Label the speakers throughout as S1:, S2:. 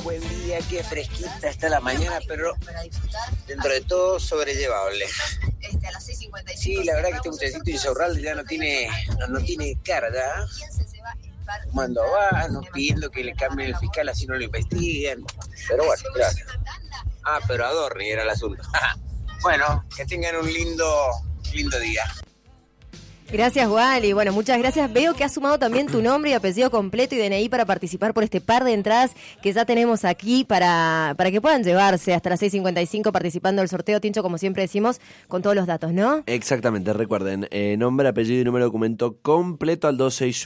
S1: buen día, qué fresquita está la mañana, pero dentro de todo sobrellevable. Sí, la verdad que este muchachito Insaurralde ya no tiene carga. Fumando habanos, pidiendo que le cambien el fiscal así no lo investigan. Pero bueno, gracias. Pero Adorni era el asunto. Bueno, que tengan un lindo día.
S2: Gracias, Wally. Bueno, muchas gracias. Veo que has sumado también tu nombre y apellido completo y DNI para participar por este par de entradas que ya tenemos aquí para que puedan llevarse hasta las 6:55 participando del sorteo, Tincho, como siempre decimos, con todos los datos, ¿no?
S3: Exactamente, recuerden, nombre, apellido y número de documento completo al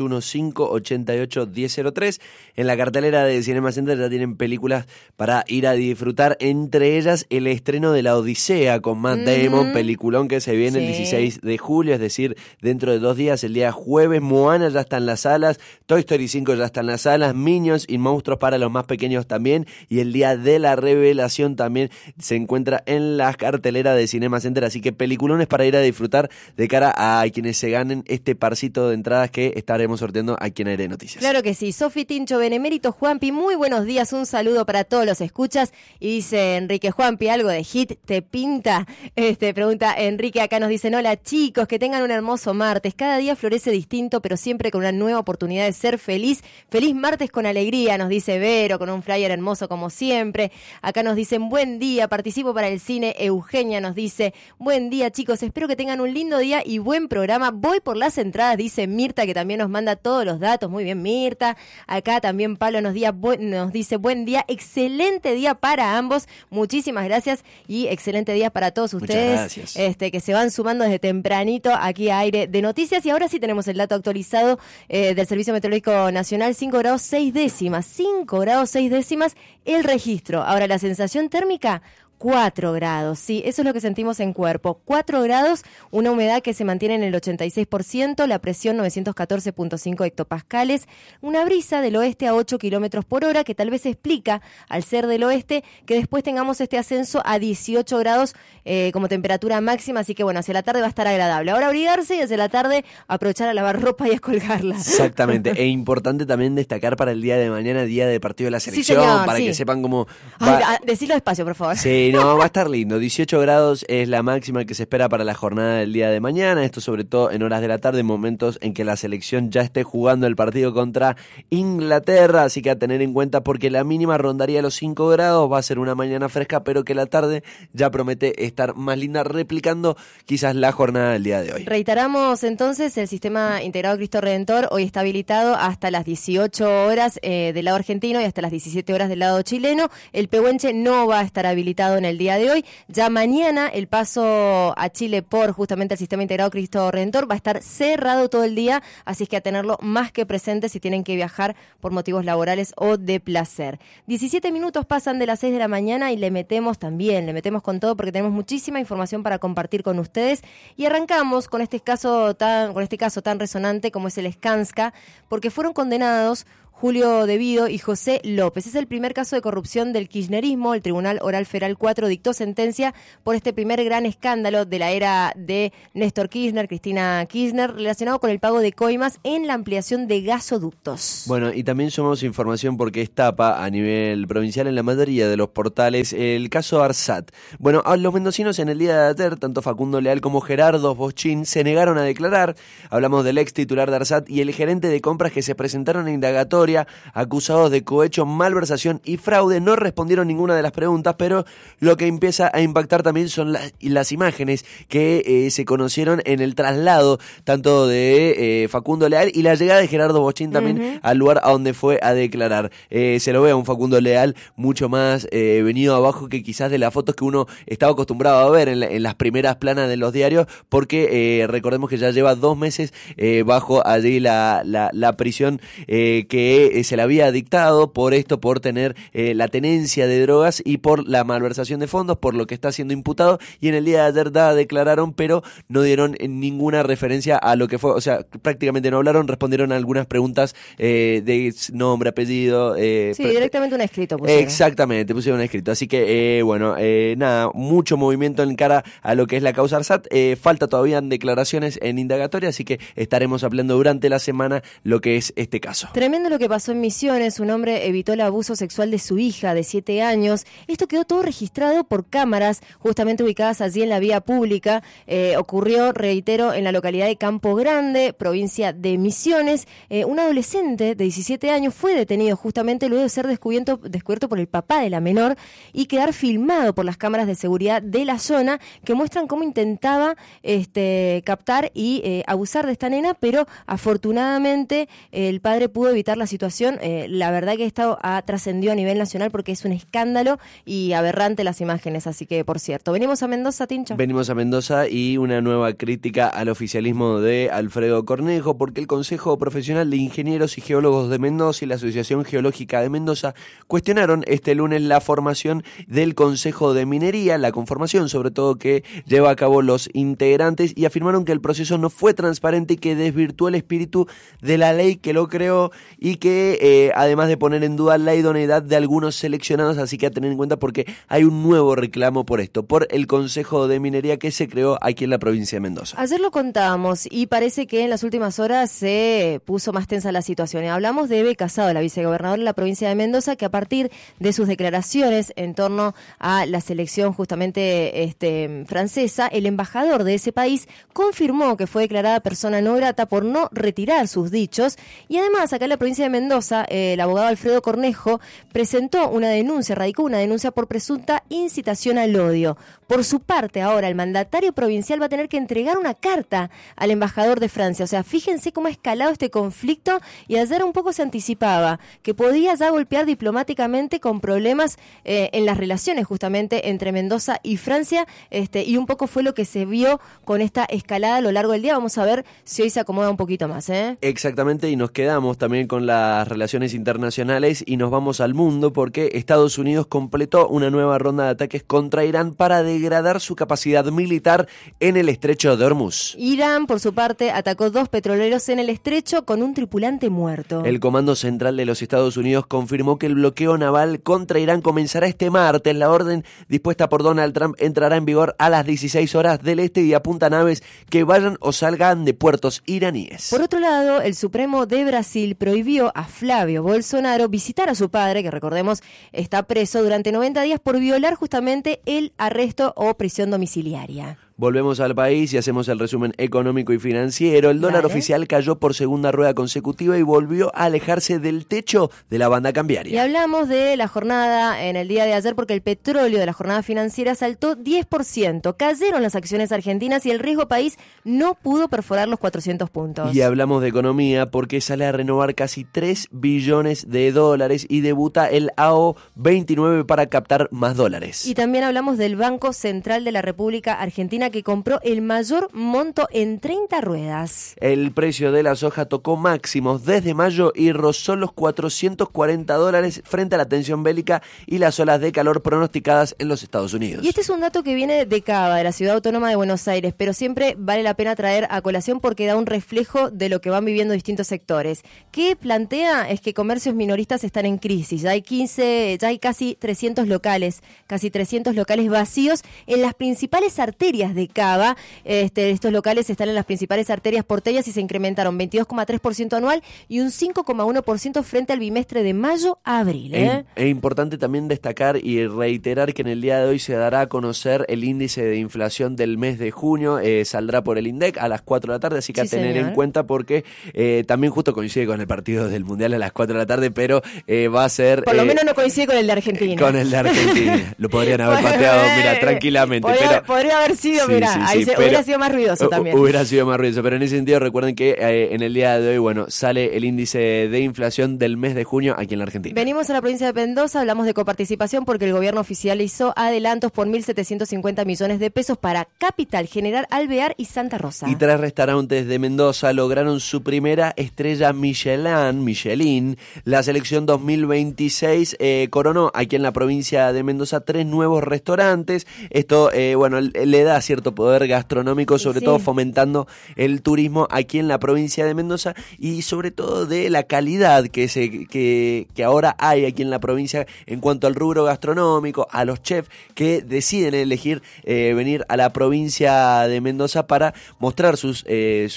S3: 2615881003. En la cartelera de Cinema Center ya tienen películas para ir a disfrutar, entre ellas el estreno de La Odisea con Matt Damon, peliculón que se viene el 16 de julio, es decir, dentro de 2 días, el día jueves. Moana ya está en las salas, Toy Story 5 ya está en las salas, Minions y Monstruos para los más pequeños también, y el día de la revelación también se encuentra en la cartelera de Cinema Center, así que peliculones para ir a disfrutar de cara a quienes se ganen este parcito de entradas que estaremos sorteando aquí en Aire Noticias.
S2: Claro que sí. Sofi, Tincho, Benemérito, Juanpi, muy buenos días, un saludo para todos los escuchas, y dice Enrique: Juanpi, ¿algo de hit te pinta? Pregunta Enrique, acá nos dicen: hola chicos, que tengan un hermoso martes, cada día florece distinto, pero siempre con una nueva oportunidad de ser feliz. Feliz martes con alegría, nos dice Vero, con un flyer hermoso como siempre. Acá nos dicen: buen día, participo para el cine. Eugenia nos dice: buen día chicos, espero que tengan un lindo día y buen programa. Voy por las entradas, dice Mirta, que también nos manda todos los datos. Muy bien, Mirta. Acá también Pablo nos dice: buen día, excelente día para ambos. Muchísimas gracias y excelente día para todos ustedes. Que se van sumando desde tempranito aquí a Aire de Noticias. Y ahora sí tenemos el dato actualizado del Servicio Meteorológico Nacional: 5 grados 6 décimas. 5 grados 6 décimas el registro. Ahora la sensación térmica: 4 grados, sí, eso es lo que sentimos en cuerpo. 4 grados, una humedad que se mantiene en el 86%, la presión 914.5 hectopascales, una brisa del oeste a 8 kilómetros por hora, que tal vez explica, al ser del oeste, que después tengamos este ascenso a 18 grados como temperatura máxima, así que bueno, hacia la tarde va a estar agradable. Ahora abrigarse y hacia la tarde aprovechar a lavar ropa y a colgarla.
S3: Exactamente, e importante también destacar para el día de mañana, día de partido de la selección, sí, señor, para que sepan cómo va.
S2: Decilo despacio, por favor.
S3: Sí, no, va a estar lindo. 18 grados es la máxima que se espera para la jornada del día de mañana. Esto sobre todo en horas de la tarde, momentos en que la selección ya esté jugando el partido contra Inglaterra. Así que a tener en cuenta, porque la mínima rondaría los 5 grados. Va a ser una mañana fresca, pero que la tarde ya promete estar más linda, replicando quizás la jornada del día de hoy.
S2: Reiteramos entonces, el sistema integrado Cristo Redentor hoy está habilitado hasta las 18 horas del lado argentino y hasta las 17 horas del lado chileno. El Pehuenche no va a estar habilitado en el día de hoy. Ya mañana el paso a Chile por justamente el sistema integrado Cristo Redentor va a estar cerrado todo el día, así es que a tenerlo más que presente si tienen que viajar por motivos laborales o de placer. 17 minutos pasan de las 6 de la mañana y le metemos con todo porque tenemos muchísima información para compartir con ustedes, y arrancamos con este caso tan resonante como es el Skanska, porque fueron condenados Julio Devido y José López. Es el primer caso de corrupción del kirchnerismo. El Tribunal Oral Federal 4 dictó sentencia por este primer gran escándalo de la era de Néstor Kirchner, Cristina Kirchner, relacionado con el pago de coimas en la ampliación de gasoductos.
S3: Bueno, y también sumamos información porque es tapa a nivel provincial en la mayoría de los portales el caso Arsat. Bueno, a los mendocinos en el día de ayer, tanto Facundo Leal como Gerardo Boschín se negaron a declarar. Hablamos del ex titular de Arsat y el gerente de compras que se presentaron en indagatoria acusados de cohecho, malversación y fraude. No respondieron ninguna de las preguntas, pero lo que empieza a impactar también son las imágenes que se conocieron en el traslado tanto de Facundo Leal y la llegada de Gerardo Boschín también al lugar a donde fue a declarar. Se lo ve a un Facundo Leal mucho más venido abajo que quizás de las fotos que uno estaba acostumbrado a ver en las primeras planas de los diarios, porque recordemos que ya lleva 2 meses bajo allí la prisión que se le había dictado por tener la tenencia de drogas y por la malversación de fondos, por lo que está siendo imputado, y en el día de ayer declararon, pero no dieron ninguna referencia a lo que fue, o sea, prácticamente no hablaron, respondieron a algunas preguntas de nombre, apellido.
S2: Directamente un escrito pusieron.
S3: Exactamente, pusieron un escrito, así que nada, mucho movimiento en cara a lo que es la causa Arsat. Falta todavía declaraciones en indagatoria, así que estaremos hablando durante la semana lo que es este caso.
S2: Tremendo lo que que pasó en Misiones. Un hombre evitó el abuso sexual de su hija de 7 años. Esto quedó todo registrado por cámaras justamente ubicadas allí en la vía pública. Ocurrió, reitero, en la localidad de Campo Grande, provincia de Misiones. Un adolescente de 17 años fue detenido justamente luego de ser descubierto por el papá de la menor y quedar filmado por las cámaras de seguridad de la zona, que muestran cómo intentaba captar y abusar de esta nena, pero afortunadamente el padre pudo evitar la situación. La verdad que esto ha trascendido a nivel nacional porque es un escándalo y aberrante las imágenes, así que por cierto. Venimos a Mendoza, Tincho.
S3: Venimos a Mendoza y una nueva crítica al oficialismo de Alfredo Cornejo, porque el Consejo Profesional de Ingenieros y Geólogos de Mendoza y la Asociación Geológica de Mendoza cuestionaron este lunes la formación del Consejo de Minería, la conformación sobre todo que lleva a cabo los integrantes, y afirmaron que el proceso no fue transparente y que desvirtuó el espíritu de la ley que lo creó y que además de poner en duda la idoneidad de algunos seleccionados, así que a tener en cuenta porque hay un nuevo reclamo por esto, por el Consejo de Minería que se creó aquí en la provincia de Mendoza.
S2: Ayer lo contábamos y parece que en las últimas horas se puso más tensa la situación. Hablamos de Eve Casado, la vicegobernadora de la provincia de Mendoza, que a partir de sus declaraciones en torno a la selección justamente francesa, el embajador de ese país confirmó que fue declarada persona no grata por no retirar sus dichos, y además acá en la provincia de Mendoza el abogado Alfredo Cornejo radicó una denuncia por presunta incitación al odio. Por su parte, ahora el mandatario provincial va a tener que entregar una carta al embajador de Francia. O sea, fíjense cómo ha escalado este conflicto, y ayer un poco se anticipaba que podía ya golpear diplomáticamente con problemas en las relaciones justamente entre Mendoza y Francia, y un poco fue lo que se vio con esta escalada a lo largo del día. Vamos a ver si hoy se acomoda un poquito más.
S3: Exactamente, y nos quedamos también con las relaciones internacionales y nos vamos al mundo porque Estados Unidos completó una nueva ronda de ataques contra Irán para degradar su capacidad militar en el estrecho de Hormuz.
S2: Irán, por su parte, atacó 2 petroleros en el estrecho con un tripulante muerto.
S3: El Comando Central de los Estados Unidos confirmó que el bloqueo naval contra Irán comenzará este martes. La orden dispuesta por Donald Trump entrará en vigor a las 16 horas del este y apunta a naves que vayan o salgan de puertos iraníes.
S2: Por otro lado, el Supremo de Brasil prohibió a Flávio Bolsonaro visitar a su padre, que recordemos está preso durante 90 días por violar justamente el arresto o prisión domiciliaria.
S3: Volvemos al país y hacemos el resumen económico y financiero. El dólar oficial cayó por segunda rueda consecutiva y volvió a alejarse del techo de la banda cambiaria.
S2: Y hablamos de la jornada en el día de ayer porque el petróleo de la jornada financiera saltó 10%. Cayeron las acciones argentinas y el riesgo país no pudo perforar los 400 puntos.
S3: Y hablamos de economía porque sale a renovar casi 3 billones de dólares y debuta el AO29 para captar más dólares.
S2: Y también hablamos del Banco Central de la República Argentina, que compró el mayor monto en 30 ruedas.
S3: El precio de la soja tocó máximos desde mayo y rozó los $440 frente a la tensión bélica y las olas de calor pronosticadas en los Estados Unidos.
S2: Y este es un dato que viene de Cava, de la Ciudad Autónoma de Buenos Aires, pero siempre vale la pena traer a colación porque da un reflejo de lo que van viviendo distintos sectores. ¿Qué plantea? Es que comercios minoristas están en crisis. Ya hay casi 300 locales vacíos en las principales arterias de Cava. Estos locales están en las principales arterias porteñas y se incrementaron 22,3% anual y un 5,1% frente al bimestre de mayo a abril.
S3: Es importante también destacar y reiterar que en el día de hoy se dará a conocer el índice de inflación del mes de junio. Saldrá por el INDEC a las 4 de la tarde, así que a tener en cuenta porque también justo coincide con el partido del Mundial a las 4 de la tarde, pero va a ser...
S2: Por lo menos no coincide con el de Argentina.
S3: Con el de Argentina. Lo podrían haber pateado, mira, tranquilamente.
S2: Podría haber sido, hubiera sido más ruidoso también.
S3: Hubiera sido más ruidoso, pero en ese sentido recuerden que en el día de hoy, sale el índice de inflación del mes de junio aquí en la Argentina.
S2: Venimos a la provincia de Mendoza, hablamos de coparticipación porque el gobierno oficializó adelantos por 1.750 millones de pesos para Capital, General Alvear y Santa Rosa.
S3: Y 3 restaurantes de Mendoza lograron su primera estrella Michelin. La selección 2026 coronó aquí en la provincia de Mendoza 3 nuevos restaurantes. Esto, le da cierta cierto poder gastronómico, sobre todo fomentando el turismo aquí en la provincia de Mendoza y sobre todo de la calidad que ahora hay aquí en la provincia en cuanto al rubro gastronómico, a los chefs que deciden elegir venir a la provincia de Mendoza para mostrar sus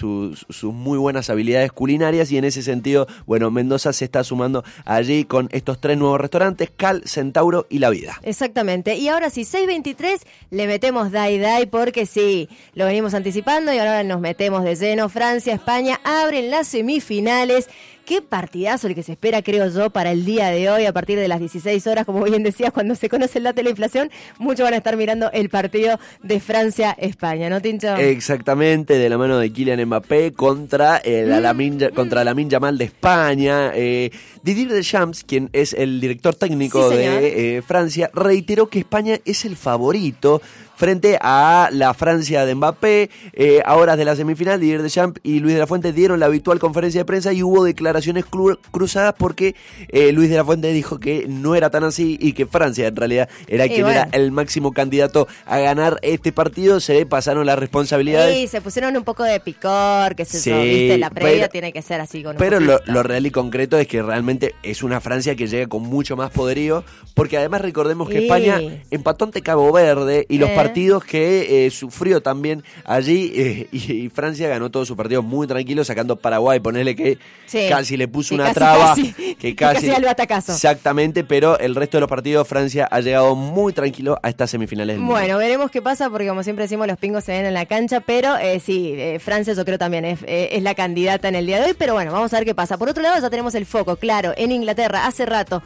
S3: muy buenas habilidades culinarias, y en ese sentido, bueno, Mendoza se está sumando allí con estos 3 nuevos restaurantes: Cal, Centauro y La Vida.
S2: Exactamente. Y ahora sí, 6:23, le metemos Dai porque sí, lo venimos anticipando y ahora nos metemos de lleno. Francia, España abren las semifinales. Qué partidazo el que se espera, creo yo, para el día de hoy, a partir de las 16 horas, como bien decías, cuando se conoce el dato de la inflación, muchos van a estar mirando el partido de Francia-España, ¿no, Tincho?
S3: Exactamente, de la mano de Kylian Mbappé contra Lamine Yamal de España. Didier Deschamps, quien es el director técnico de Francia, reiteró que España es el favorito frente a la Francia de Mbappé. A horas de la semifinal, Didier Deschamps y Luis de la Fuente dieron la habitual conferencia de prensa y hubo declaraciones cruzadas porque Luis de la Fuente dijo que no era tan así y que Francia en realidad era quien era el máximo candidato a ganar este partido. Se pasaron las responsabilidades.
S2: Sí, se pusieron un poco de picor, que viste, la previa tiene que ser así.
S3: Pero lo real y concreto es que realmente es una Francia que llega con mucho más poderío, porque además recordemos que España empató ante Cabo Verde y los partidos que sufrió también allí, y Francia ganó todos sus partidos muy tranquilo, sacando Paraguay, ponele que casi le puso una traba, que casi al batacazo. Exactamente, pero el resto de los partidos Francia ha llegado muy tranquilo a estas semifinales del mundo.
S2: Bueno, veremos qué pasa, porque como siempre decimos, los pingos se ven en la cancha, pero Francia yo creo también es la candidata en el día de hoy, pero bueno, vamos a ver qué pasa. Por otro lado, ya tenemos el foco, claro, en Inglaterra, hace rato,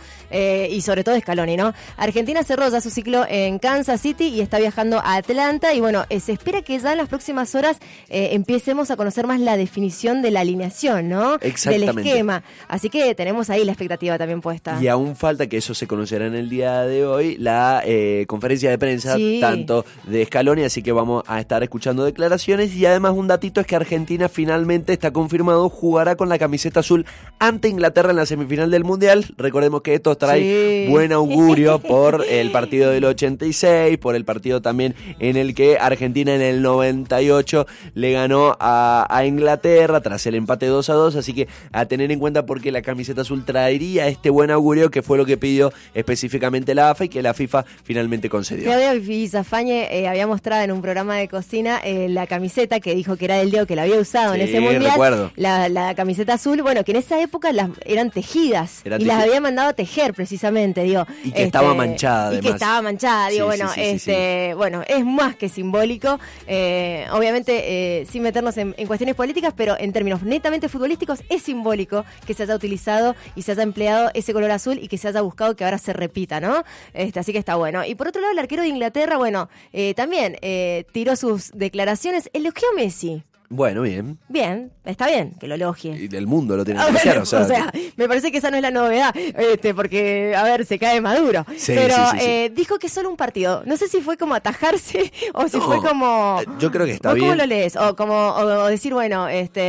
S2: y sobre todo Scaloni, ¿no? Argentina cerró ya su ciclo en Kansas City y está viajando a Atlanta, y bueno, se espera que ya en las próximas horas empecemos a conocer más la definición de la alineación, ¿no? Del esquema. Así que tenemos ahí la expectativa también puesta.
S3: Y aún falta que eso se conocerá en el día de hoy, la conferencia de prensa, tanto de Scaloni, así que vamos a estar escuchando declaraciones. Y además un datito es que Argentina finalmente está confirmado, jugará con la camiseta azul ante Inglaterra en la semifinal del Mundial. Recordemos que esto trae buen augurio por el partido del 86, por el partido también en el que Argentina en el 98 le ganó a Inglaterra tras el empate 2-2, así que a tener en cuenta, porque la camiseta azul traería este buen augurio, que fue lo que pidió específicamente la AFA y que la FIFA finalmente concedió.
S2: Claudia Villafañe había mostrado en un programa de cocina la camiseta que dijo que era del Diego, que la había usado en ese mundial. Recuerdo. La camiseta azul, bueno, que en esa época eran tejidas y las había mandado a tejer precisamente, digo.
S3: Y que estaba manchada además.
S2: Y que estaba manchada, digo, bueno, es más que simbólico, obviamente sin meternos en cuestiones políticas, pero en términos netamente futbolísticos es simbólico que se haya utilizado y se haya empleado ese color azul y que se haya buscado que ahora se repita, ¿no? Así que está bueno. Y por otro lado, el arquero de Inglaterra, bueno, también tiró sus declaraciones, elogió a Messi.
S3: Bueno, bien.
S2: Bien, está bien que lo elogie.
S3: Y del mundo lo tiene que elogiar,
S2: o sea, me parece que esa no es la novedad, porque, a ver, se cae Maduro. Pero dijo que solo un partido. No sé si fue como atajarse o si fue como...
S3: Yo creo que está bien.
S2: ¿Cómo lo lees? O decir, bueno,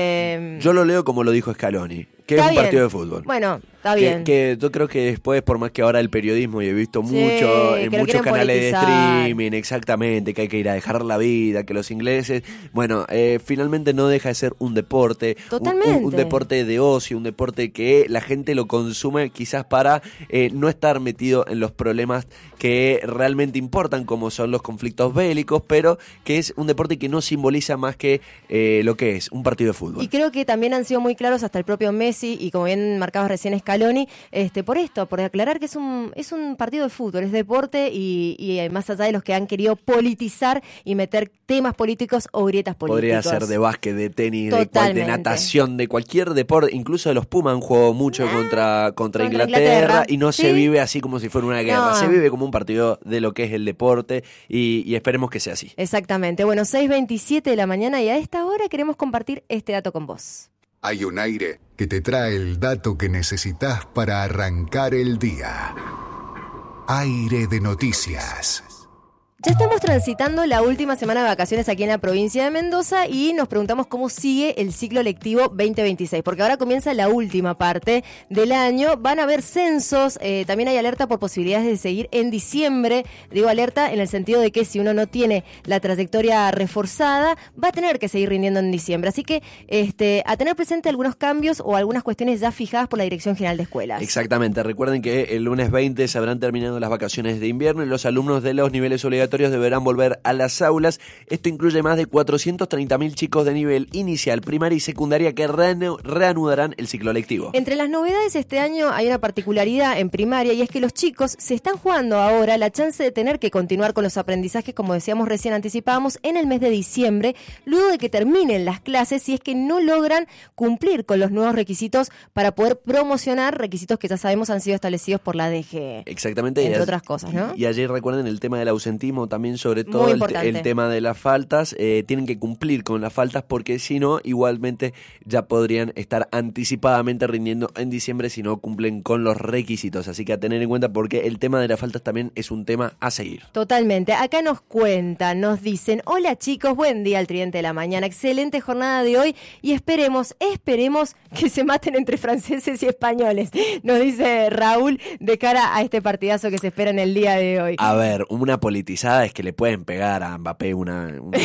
S3: Yo lo leo como lo dijo Scaloni, que es un partido de fútbol.
S2: Bueno, está bien.
S3: Que yo creo que después, por más que ahora el periodismo, y he visto mucho en muchos canales de streaming, exactamente, que hay que ir a dejar la vida, que los ingleses, bueno, finalmente no deja de ser un deporte.
S2: Totalmente.
S3: Un deporte de ocio, un deporte que la gente lo consume quizás para no estar metido en los problemas que realmente importan, como son los conflictos bélicos, pero que es un deporte que no simboliza más que lo que es un partido de fútbol.
S2: Y creo que también han sido muy claros hasta el propio Messi, y como bien marcabas recién Scaloni, por aclarar que es un partido de fútbol, es deporte, y más allá de los que han querido politizar y meter temas políticos o grietas políticas.
S3: Podría ser de básquet, de tenis, de natación, de cualquier deporte. Incluso de los Pumas han jugado mucho contra Inglaterra, y no se vive así como si fuera una guerra, se vive como un partido de lo que es el deporte, y esperemos que sea así.
S2: Exactamente. Bueno, 6:27 de la mañana, y a esta hora queremos compartir este dato con vos.
S4: Hay un aire que te trae el dato que necesitas para arrancar el día. Aire de noticias.
S2: Ya estamos transitando la última semana de vacaciones aquí en la provincia de Mendoza y nos preguntamos cómo sigue el ciclo lectivo 2026, porque ahora comienza la última parte del año. Van a haber censos, también hay alerta por posibilidades de seguir en diciembre. Digo alerta en el sentido de que si uno no tiene la trayectoria reforzada, va a tener que seguir rindiendo en diciembre. Así que a tener presente algunos cambios o algunas cuestiones ya fijadas por la Dirección General de Escuelas.
S3: Exactamente, recuerden que el lunes 20 se habrán terminado las vacaciones de invierno y los alumnos de los niveles obligatorios deberán volver a las aulas. Esto incluye más de 430.000 chicos de nivel inicial, primaria y secundaria que reanudarán el ciclo lectivo.
S2: Entre las novedades este año hay una particularidad en primaria y es que los chicos se están jugando ahora la chance de tener que continuar con los aprendizajes, como decíamos recién, anticipábamos, en el mes de diciembre, luego de que terminen las clases, si es que no logran cumplir con los nuevos requisitos para poder promocionar, requisitos que ya sabemos han sido establecidos por la DGE.
S3: Exactamente.
S2: Entre otras cosas, ¿no?
S3: Y ayer recuerden el tema del ausentismo, también sobre todo el tema de las faltas, tienen que cumplir con las faltas porque si no, igualmente ya podrían estar anticipadamente rindiendo en diciembre si no cumplen con los requisitos, así que a tener en cuenta porque el tema de las faltas también es un tema a seguir.
S2: Totalmente, acá nos cuentan, nos dicen, hola chicos, buen día al Tridente de la Mañana, excelente jornada de hoy y esperemos que se maten entre franceses y españoles, nos dice Raúl de cara a este partidazo que se espera en el día de hoy.
S3: A ver, una politizada es que le pueden pegar a Mbappé un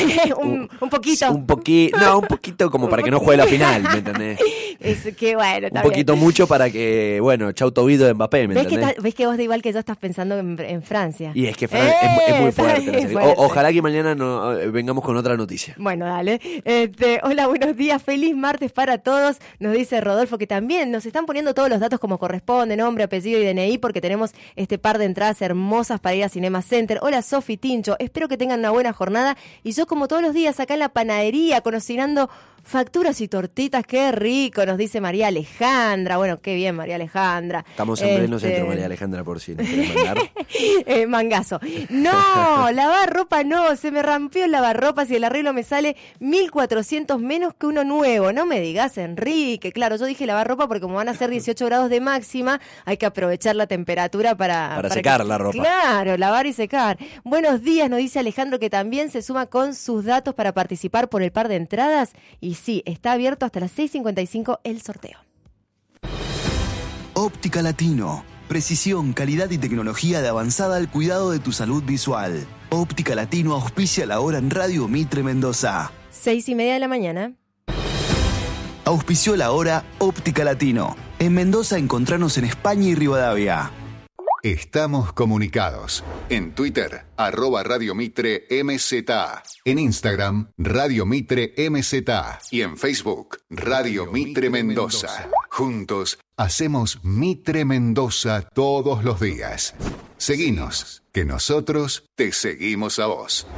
S2: poquito.
S3: Un poquito como para que no juegue la final, ¿me entendés?
S2: Es que bueno,
S3: un poquito bien. Mucho para que, Chau Tobido de Mbappé, ¿me entendés?
S2: ¿Ves que vos de igual que yo estás pensando en Francia?
S3: Y es que es muy fuerte. Ojalá que mañana vengamos con otra noticia.
S2: Bueno, dale. Hola, buenos días, feliz martes para todos, nos dice Rodolfo, que también nos están poniendo todos los datos como corresponde, nombre, apellido y DNI, porque tenemos este par de entradas hermosas para ir a Cinema Center. Hola, Sofi, Tincho, espero que tengan una buena jornada y yo como todos los días acá en la panadería cocinando facturas y tortitas, qué rico, nos dice María Alejandra. Bueno, qué bien, María Alejandra.
S3: Estamos en pleno centro, María Alejandra, por si nos quieren mandar.
S2: Mangazo. No, lavar ropa no, se me rompió el lavarropas y el arreglo me sale 1.400 menos que uno nuevo. No me digas, Enrique. Claro, yo dije lavar ropa porque como van a ser 18 grados de máxima, hay que aprovechar la temperatura para
S3: secar la ropa.
S2: Claro, lavar y secar. Buenos días, nos dice Alejandro, que también se suma con sus datos para participar por el par de entradas. Y sí, está abierto hasta las 6:55 el sorteo.
S5: Óptica Latino. Precisión, calidad y tecnología de avanzada al cuidado de tu salud visual. Óptica Latino auspicia la hora en Radio Mitre Mendoza.
S2: 6:30 de la mañana.
S5: Auspició la hora Óptica Latino. En Mendoza encontranos en España y Rivadavia.
S4: Estamos comunicados. En Twitter, @Radio Mitre MZA. En Instagram, Radio Mitre MZA. Y en Facebook, Radio Mitre Mendoza. Juntos, hacemos Mitre Mendoza todos los días. Seguinos, que nosotros te seguimos a vos.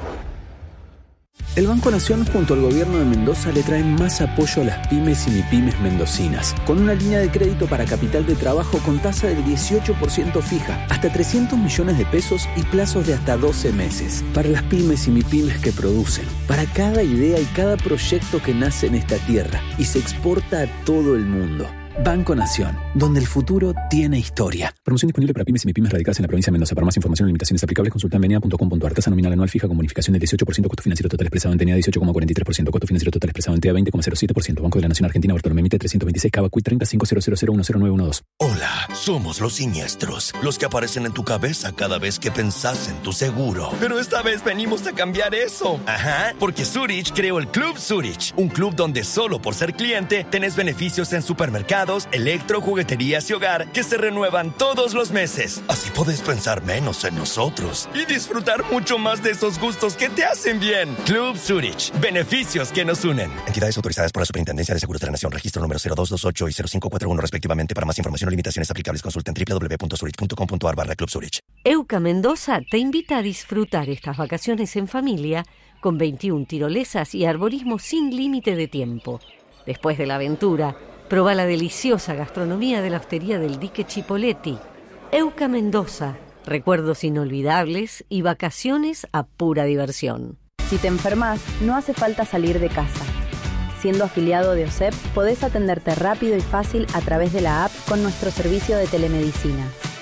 S6: El Banco Nación junto al gobierno de Mendoza le traen más apoyo a las pymes y mipymes mendocinas, con una línea de crédito para capital de trabajo con tasa del 18% fija, hasta 300 millones de pesos y plazos de hasta 12 meses. Para las pymes y mipymes que producen, para cada idea y cada proyecto que nace en esta tierra y se exporta a todo el mundo. Banco Nación, donde el futuro tiene historia. Promoción disponible para pymes y mipymes radicadas en la provincia de Mendoza. Para más información o limitaciones aplicables, consulta en venia.com.ar. Tasa nominal anual fija con bonificación del 18%, costo financiero total expresado en TNA 18,43%, costo financiero total expresado en TA 20,07%. Banco de la Nación Argentina, Bartolomé Mitre 326, Cava Cuit 305000100912.
S7: Hola, somos los siniestros, los que aparecen en tu cabeza cada vez que pensás en tu seguro. Pero esta vez venimos a cambiar eso. Ajá, porque Zurich creó el Club Zurich, un club donde solo por ser cliente tenés beneficios en supermercados, electro, jugueterías y hogar que se renuevan todos los meses. Así podés pensar menos en nosotros y disfrutar mucho más de esos gustos que te hacen bien. Club Zurich, beneficios que nos unen. Entidades autorizadas por la Superintendencia de Seguros de la Nación, registro número 0228 y 0541 respectivamente. Para más información o limitaciones aplicables, consulten www.zurich.com.ar/Club Zurich.
S8: EUCA Mendoza te invita a disfrutar estas vacaciones en familia con 21 tirolesas y arborismo sin límite de tiempo. Después de la aventura, proba la deliciosa gastronomía de la hostería del Dique Chipoletti. EUCA Mendoza, recuerdos inolvidables y vacaciones a pura diversión.
S9: Si te enfermas, no hace falta salir de casa. Siendo afiliado de OSEP, podés atenderte rápido y fácil a través de la app con nuestro servicio de telemedicina.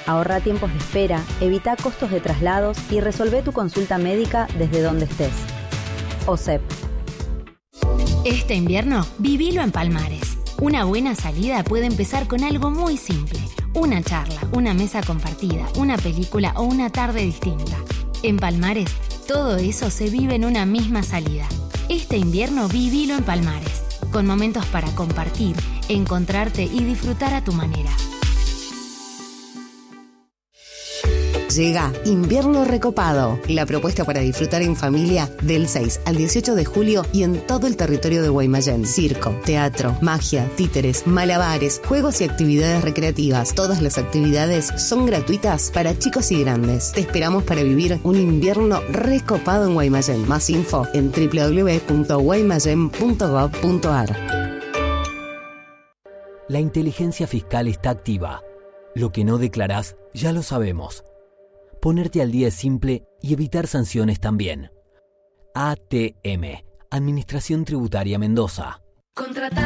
S9: Ahorra tiempos de espera, evita costos de traslados y resolvé tu consulta médica desde donde estés. OSEP.
S10: Este invierno, vivilo en Palmares. Una buena salida puede empezar con algo muy simple. Una charla, una mesa compartida, una película o una tarde distinta. En Palmares, todo eso se vive en una misma salida. Este invierno, vivilo en Palmares. Con momentos para compartir, encontrarte y disfrutar a tu manera.
S11: Llega Invierno Recopado, la propuesta para disfrutar en familia del 6 al 18 de julio y en todo el territorio de Guaymallén. Circo, teatro, magia, títeres, malabares, juegos y actividades recreativas. Todas las actividades son gratuitas para chicos y grandes. Te esperamos para vivir un invierno recopado en Guaymallén. Más info en www.guaymallén.gov.ar.
S12: La inteligencia fiscal está activa. Lo que no declarás, ya lo sabemos. Ponerte al día es simple y evitar sanciones también. ATM, Administración Tributaria Mendoza.
S10: Contratar